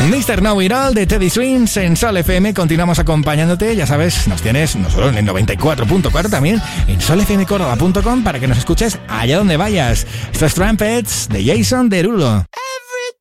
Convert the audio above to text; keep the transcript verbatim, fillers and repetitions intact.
mister Know It All de Teddy Swims en Sol F M. Continuamos acompañándote, ya sabes, nos tienes no solo en el noventa y cuatro punto cuatro, también en sol f m córdoba punto com para que nos escuches allá donde vayas. Estos Trumpets de Jason Derulo.